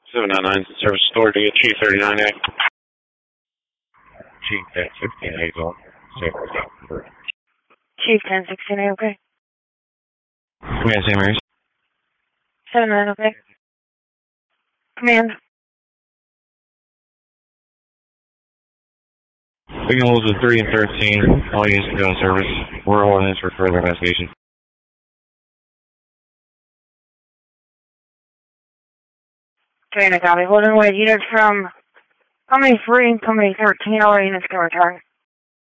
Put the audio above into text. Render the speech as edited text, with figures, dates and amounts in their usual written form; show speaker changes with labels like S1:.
S1: 799 Service Authority, Chief 39A. Chief 1016A is on.
S2: Chief 1016A, okay.
S1: Command St. Mary's.
S2: 79, okay. Command.
S1: Signals of 3 and 13. All units to go in service. We're holding this for further investigation.
S2: Okay, I got it. Hold on, wait. Units from Company 3 and Company 13, all units can return.